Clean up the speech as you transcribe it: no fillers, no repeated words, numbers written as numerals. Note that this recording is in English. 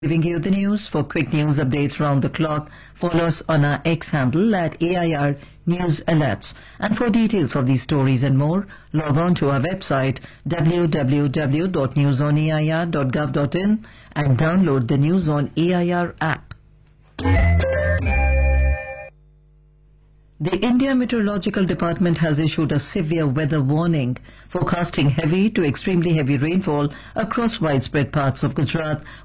Giving you the news. For quick news updates round the clock, follow us on our X handle at AIR News Alerts. And for details of these stories and more, log on to our website www.newsonair.gov.in and download the News on AIR app. The India Meteorological Department has issued a severe weather warning, forecasting heavy to extremely heavy rainfall across widespread parts of Gujarat,